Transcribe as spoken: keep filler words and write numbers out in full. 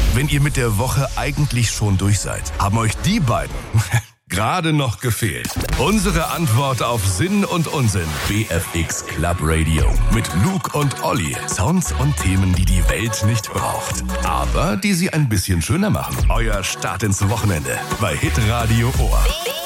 Wenn ihr mit der Woche eigentlich schon durch seid, haben euch die beiden gerade noch gefehlt. Unsere Antwort auf Sinn und Unsinn. B F X Club Radio. Mit Luke und Olli. Sounds und Themen, die die Welt nicht braucht. Aber die sie ein bisschen schöner machen. Euer Start ins Wochenende bei Hitradio Ohr.